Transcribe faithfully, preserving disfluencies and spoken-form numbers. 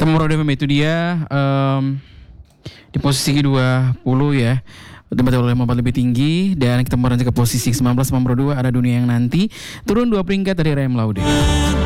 Tomorrow F M itu dia um, di posisi dua puluh ya. Tempat oleh empat lebih tinggi. Dan kita meranjak ke posisi sembilan belas. Nomor dua ada Dunia Yang Nanti. Turun dua peringkat dari Rem Laude.